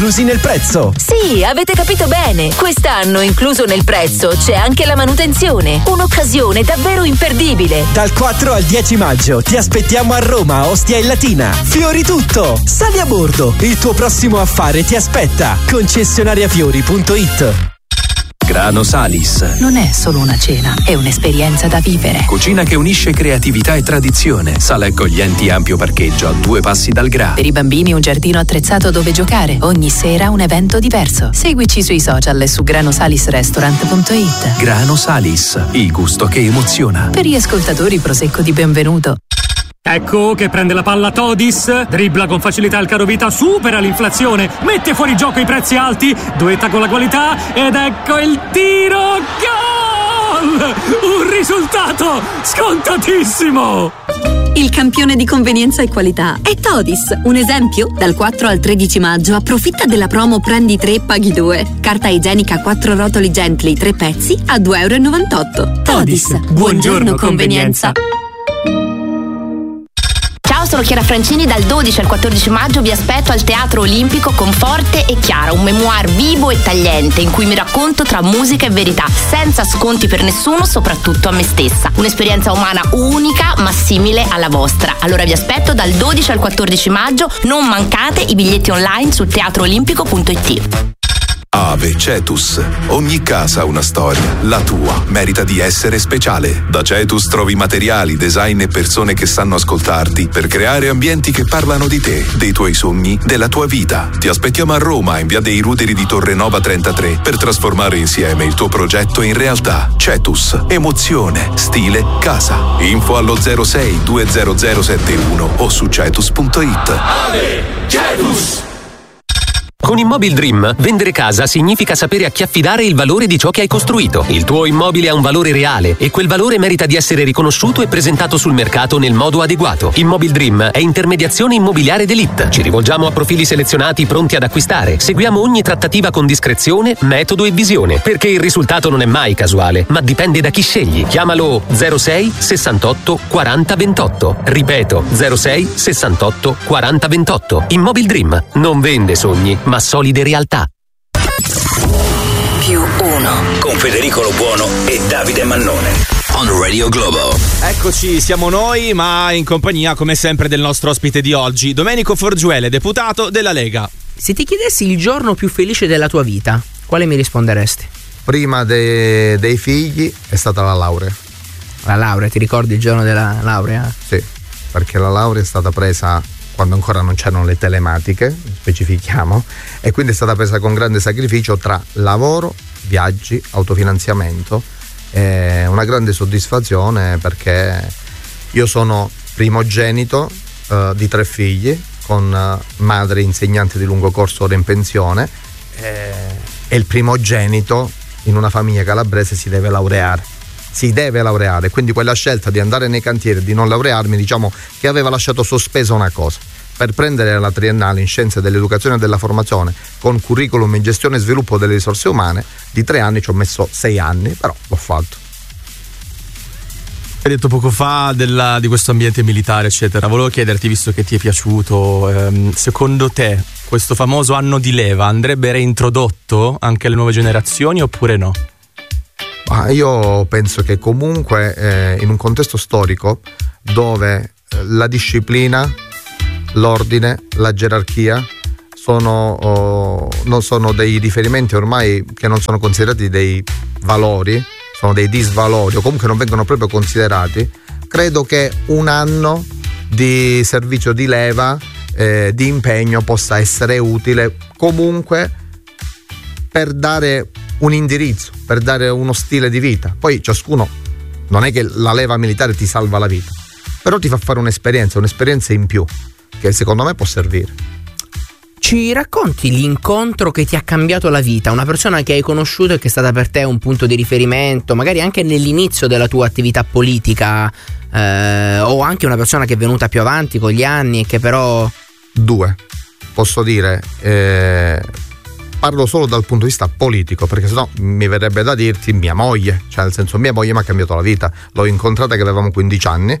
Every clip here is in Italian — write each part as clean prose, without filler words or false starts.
inclusi nel prezzo. Sì, avete capito bene. Quest'anno incluso nel prezzo c'è anche la manutenzione. Un'occasione davvero imperdibile. Dal 4 al 10 maggio ti aspettiamo a Roma, Ostia e Latina. Fiori tutto! Sali a bordo. Il tuo prossimo affare ti aspetta. Concessionariafiori.it. Grano Salis non è solo una cena, è un'esperienza da vivere. Cucina che unisce creatività e tradizione. Sala accoglienti e ampio parcheggio a 2 passi dal Gra. Per i bambini un giardino attrezzato dove giocare. Ogni sera un evento diverso. Seguici sui social e su granosalisrestaurant.it. Grano Salis, il gusto che emoziona. Per gli ascoltatori prosecco di benvenuto. Ecco che prende la palla Todis, dribbla con facilità il carovita, supera l'inflazione, mette fuori gioco i prezzi alti, duetta con la qualità ed ecco il tiro, gol! Un risultato scontatissimo! Il campione di convenienza e qualità è Todis. Un esempio? Dal 4 al 13 maggio approfitta della promo Prendi 3 paghi 2. Carta igienica 4 rotoli Gently 3 pezzi a €2,98. Todis. Buongiorno convenienza. Ciao, sono Chiara Francini. Dal 12 al 14 maggio vi aspetto al Teatro Olimpico con Forte e Chiara, un memoir vivo e tagliente in cui mi racconto tra musica e verità, senza sconti per nessuno, soprattutto a me stessa. Un'esperienza umana unica ma simile alla vostra. Allora vi aspetto dal 12 al 14 maggio, non mancate, i biglietti online su teatroolimpico.it. Ave Cetus. Ogni casa ha una storia. La tua merita di essere speciale. Da Cetus trovi materiali, design e persone che sanno ascoltarti per creare ambienti che parlano di te, dei tuoi sogni, della tua vita. Ti aspettiamo a Roma, in via dei Ruderi di Torrenova 33, per trasformare insieme il tuo progetto in realtà. Cetus. Emozione, stile, casa. Info allo 06 20071 o su cetus.it. Ave Cetus. Con Immobile Dream, vendere casa significa sapere a chi affidare il valore di ciò che hai costruito. Il tuo immobile ha un valore reale e quel valore merita di essere riconosciuto e presentato sul mercato nel modo adeguato. Immobile Dream è intermediazione immobiliare d'élite. Ci rivolgiamo a profili selezionati pronti ad acquistare. Seguiamo ogni trattativa con discrezione, metodo e visione, perché il risultato non è mai casuale, ma dipende da chi scegli. Chiamalo 06 68 40 28. Ripeto, 06 68 40 28. Immobile Dream non vende sogni, ma solide realtà. +1 con Federico Lobuono e Davide Mannone on Radio Globo. Eccoci, siamo noi, ma in compagnia come sempre del nostro ospite di oggi, Domenico Forgiuele, deputato della Lega. Se ti chiedessi il giorno più felice della tua vita, quale mi risponderesti? Prima dei figli è stata la laurea. La laurea, ti ricordi il giorno della laurea? Sì, perché la laurea è stata presa quando ancora non c'erano le telematiche, specifichiamo, e quindi è stata presa con grande sacrificio tra lavoro, viaggi, autofinanziamento, una grande soddisfazione perché io sono primogenito di 3 figli con madre insegnante di lungo corso ora in pensione, e il primogenito in una famiglia calabrese si deve laureare, quindi quella scelta di andare nei cantieri e di non laurearmi, diciamo che aveva lasciato sospesa una cosa. Per prendere la triennale in scienze dell'educazione e della formazione con curriculum in gestione e sviluppo delle risorse umane, di 3 anni ci ho messo 6 anni, però l'ho fatto. Hai detto poco fa di questo ambiente militare eccetera, volevo chiederti, visto che ti è piaciuto, secondo te questo famoso anno di leva andrebbe reintrodotto anche alle nuove generazioni oppure no? Io penso che comunque in un contesto storico dove la disciplina, l'ordine, la gerarchia non sono dei riferimenti ormai che non sono considerati dei valori, sono dei disvalori o comunque non vengono proprio considerati, credo che un anno di servizio di leva, di impegno possa essere utile comunque per dare un indirizzo, per dare uno stile di vita. Poi ciascuno, non è che la leva militare ti salva la vita, però ti fa fare un'esperienza in più che secondo me può servire. Ci racconti l'incontro che ti ha cambiato la vita, una persona che hai conosciuto e che è stata per te un punto di riferimento, magari anche nell'inizio della tua attività politica, o anche una persona che è venuta più avanti con gli anni e che però... 2, posso dire, parlo solo dal punto di vista politico, perché sennò mi verrebbe da dirti mia moglie, cioè nel senso mia moglie mi ha cambiato la vita, l'ho incontrata che avevamo 15 anni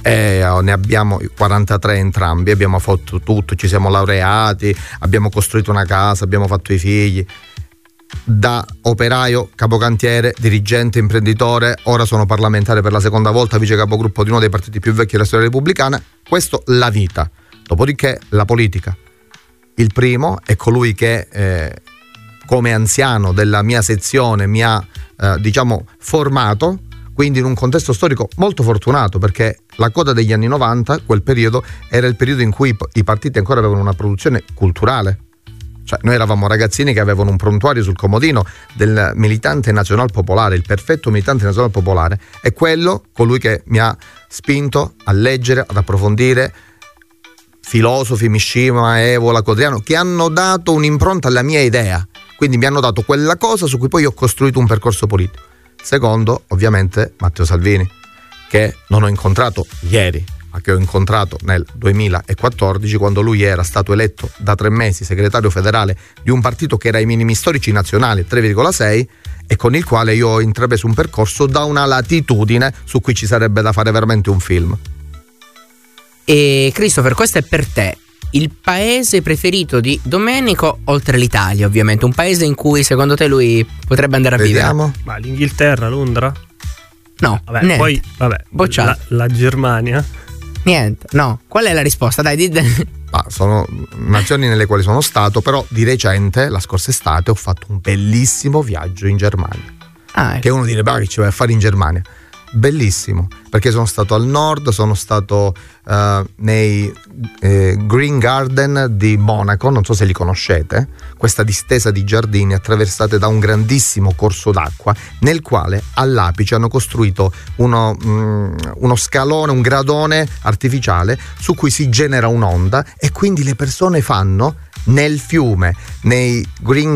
Ne abbiamo 43 entrambi, abbiamo fatto tutto, ci siamo laureati, abbiamo costruito una casa, abbiamo fatto i figli. Da operaio, capocantiere, dirigente, imprenditore, ora sono parlamentare per la seconda volta, vice capogruppo di uno dei partiti più vecchi della storia repubblicana. Questo la vita. Dopodiché la politica. Il primo è colui che come anziano della mia sezione mi ha formato, quindi in un contesto storico molto fortunato, perché la coda degli anni 90, quel periodo, era il periodo in cui i partiti ancora avevano una produzione culturale. Cioè, noi eravamo ragazzini che avevano un prontuario sul comodino del militante nazional popolare, il perfetto militante nazional popolare, è colui che mi ha spinto a leggere, ad approfondire filosofi, Mishima, Evola, Codriano, che hanno dato un'impronta alla mia idea, quindi mi hanno dato quella cosa su cui poi ho costruito un percorso politico. Secondo, ovviamente, Matteo Salvini, che non ho incontrato ieri, ma che ho incontrato nel 2014, quando lui era stato eletto da 3 mesi segretario federale di un partito che era ai minimi storici nazionali, 3,6, e con il quale io ho intrapreso un percorso da una latitudine su cui ci sarebbe da fare veramente un film. E Christopher, questo è per te il paese preferito di Domenico, oltre l'Italia ovviamente, un paese in cui secondo te lui potrebbe andare a vivere? Ma l'Inghilterra, Londra? No, vabbè, poi la Germania? Niente, no. Qual è la risposta? Dai, sono nazioni nelle quali sono stato, però di recente, la scorsa estate, ho fatto un bellissimo viaggio in Germania. Che uno direbbe, che ci vai a fare in Germania? Bellissimo, perché sono stato al nord, sono stato nei Green Garden di Monaco, non so se li conoscete, questa distesa di giardini attraversate da un grandissimo corso d'acqua nel quale all'apice hanno costruito uno scalone, un gradone artificiale su cui si genera un'onda, e quindi le persone fanno nel fiume, nei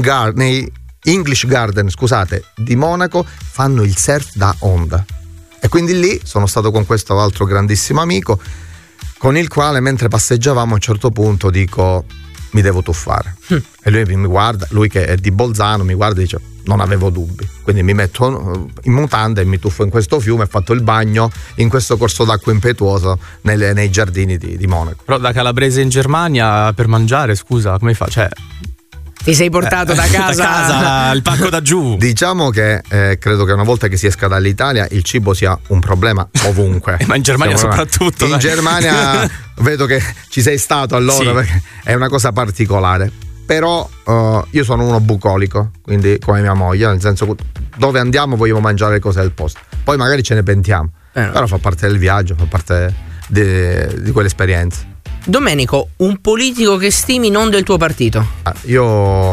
English Garden, di Monaco, fanno il surf da onda. E quindi lì sono stato con questo altro grandissimo amico, con il quale mentre passeggiavamo a un certo punto dico: mi devo tuffare. E lui mi guarda, lui che è di Bolzano, mi guarda e dice: non avevo dubbi. Quindi mi metto in mutanda e mi tuffo in questo fiume, ho fatto il bagno in questo corso d'acqua impetuoso nei giardini di Monaco. Però da calabrese in Germania per mangiare, scusa, come fa? Cioè, ti sei portato da casa il pacco da giù. Diciamo che credo che una volta che si esca dall'Italia il cibo sia un problema ovunque. Ma in Germania soprattutto. In Germania vedo che ci sei stato allora, sì, perché è una cosa particolare. Però io sono uno bucolico, quindi come mia moglie, nel senso, dove andiamo vogliamo mangiare le cose del posto. Poi magari ce ne pentiamo, però fa parte del viaggio, fa parte di quell'esperienza. Domenico, un politico che stimi non del tuo partito? Io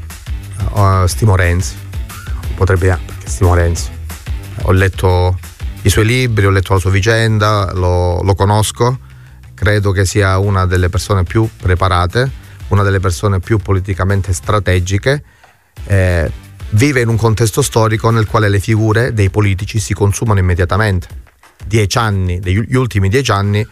stimo Renzi, perché stimo Renzi. Ho letto i suoi libri, ho letto la sua vicenda, lo conosco, credo che sia una delle persone più preparate, una delle persone più politicamente strategiche, vive in un contesto storico nel quale le figure dei politici si consumano immediatamente. 10 anni, gli ultimi 10 anni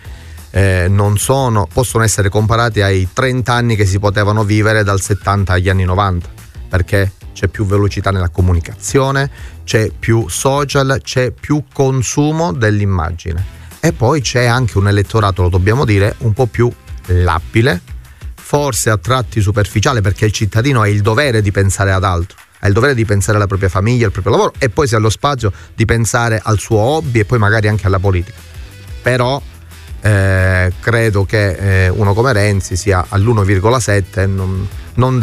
possono essere comparati ai 30 anni che si potevano vivere dal 70 agli anni 90, perché c'è più velocità nella comunicazione, c'è più social, c'è più consumo dell'immagine, e poi c'è anche un elettorato, lo dobbiamo dire, un po' più labile, forse a tratti superficiale, perché il cittadino ha il dovere di pensare ad altro, ha il dovere di pensare alla propria famiglia, al proprio lavoro, e poi se ha lo spazio di pensare al suo hobby e poi magari anche alla politica. Però credo che uno come Renzi sia all'1,7, non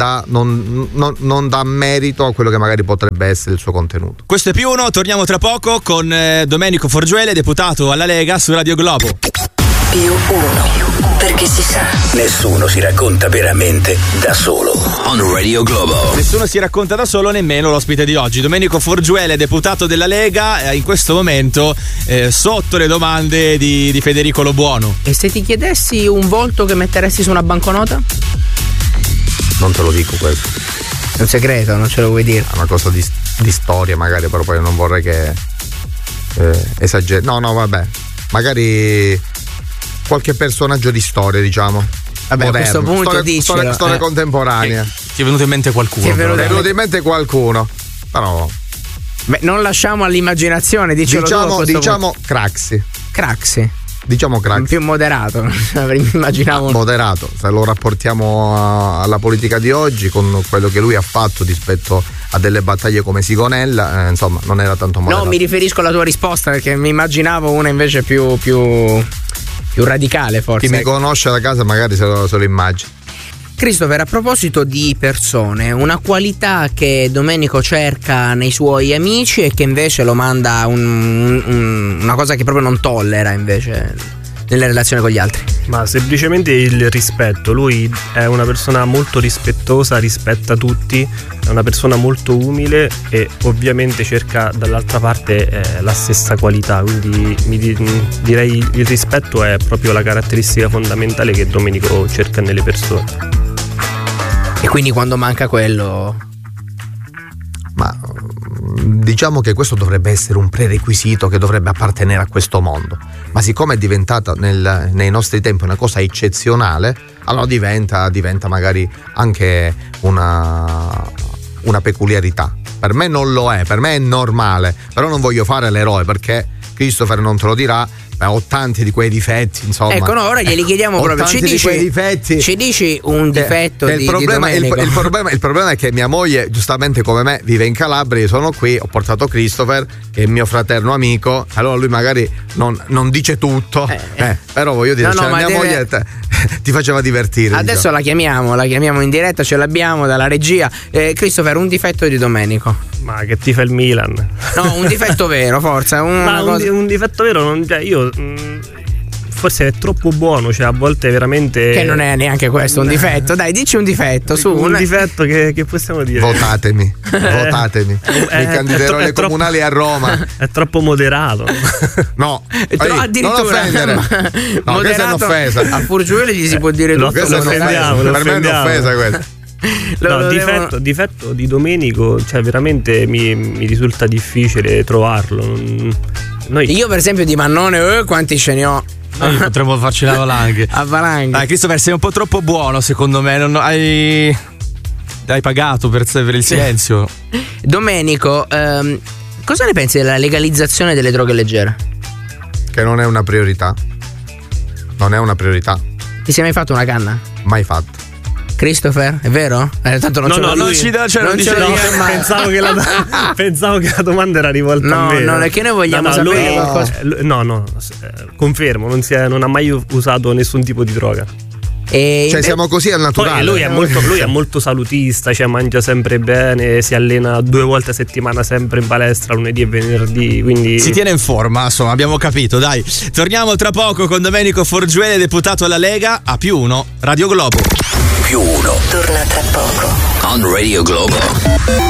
dà merito a quello che magari potrebbe essere il suo contenuto. Questo è Più Uno, torniamo tra poco con Domenico Forgiuele, deputato alla Lega su Radio Globo. Più Uno, perché si sa, nessuno si racconta veramente da solo. On Radio Globo. Nessuno si racconta da solo, nemmeno l'ospite di oggi, Domenico Forgiuele, deputato della Lega, in questo momento sotto le domande di Federico Lobuono. E se ti chiedessi un volto che metteresti su una banconota? Non te lo dico questo. È un segreto, non ce lo vuoi dire? È una cosa di storia magari, però poi non vorrei che esageri. No, vabbè. Magari qualche personaggio di storia, diciamo. Vabbè, moderno. A questo punto storia contemporanea. Ti è venuto in mente qualcuno? Ti è venuto in mente qualcuno, però. Beh, non lasciamo all'immaginazione, diciamo Craxi. diciamo crack. Più moderato, immaginavo. Moderato, se lo rapportiamo alla politica di oggi con quello che lui ha fatto rispetto a delle battaglie come Sigonella, insomma, non era tanto moderato. No, mi riferisco alla tua risposta, perché mi immaginavo una invece più radicale, forse. Chi mi conosce da casa magari se lo immagina. Christopher, a proposito di persone, una qualità che Domenico cerca nei suoi amici e che invece lo manda una cosa che proprio non tollera invece nelle relazioni con gli altri. Ma semplicemente il rispetto. Lui è una persona molto rispettosa, rispetta tutti, è una persona molto umile e ovviamente cerca dall'altra parte la stessa qualità, quindi direi il rispetto è proprio la caratteristica fondamentale che Domenico cerca nelle persone. E quindi quando manca quello... Ma diciamo che questo dovrebbe essere un prerequisito che dovrebbe appartenere a questo mondo, ma siccome è diventata nei nostri tempi una cosa eccezionale, allora diventa magari anche una peculiarità. Per me non lo è, per me è normale, però non voglio fare l'eroe, perché Christopher non te lo dirà, ho tanti di quei difetti, insomma. Ecco, no, ora glieli chiediamo proprio. Ci dici un difetto di Domenico. Il problema è che mia moglie, giustamente come me, vive in Calabria, io sono qui, ho portato Christopher, che è mio fraterno amico, allora lui magari non dice tutto, però voglio dire, mia moglie ti faceva divertire. Adesso diciamo. la chiamiamo in diretta, ce l'abbiamo dalla regia. Christopher, un difetto di Domenico. Ma che tifa il Milan? No, un difetto vero, forza. Un difetto vero, io forse è troppo buono, cioè a volte veramente. Che non è neanche questo un difetto. Dai, dici un difetto, su. Un difetto che possiamo dire. Votatemi. Mi candiderò alle comunali a Roma. È troppo moderato. No, addirittura non offendere. No, moderato, questa è un'offesa. A Furgiuele gli si può dire tutto. Per me è un'offesa questa. No, difetto di Domenico, cioè veramente mi risulta difficile trovarlo. Io per esempio di Mannone, quanti ce ne ho? Potremmo farci la valanghe. A valanghe. Dai, Christopher, sei un po' troppo buono, secondo me. Hai pagato per il silenzio. Domenico, cosa ne pensi della legalizzazione delle droghe leggere? Che non è una priorità. Non è una priorità. Ti sei mai fatto una canna? Mai fatto. Christopher, è vero? Tanto non ci dà, pensavo che la domanda era rivolta a me. No, è che noi vogliamo sapere qualcosa. No, confermo, non ha mai usato nessun tipo di droga. Cioè siamo così al naturale. Lui è molto salutista, cioè mangia sempre bene, si allena 2 volte a settimana sempre in palestra, lunedì e venerdì, quindi si tiene in forma, insomma, abbiamo capito, dai. Torniamo tra poco con Domenico Forgiuele, deputato alla Lega, a +1 Radio Globo. +1 torna tra poco on Radio Globo.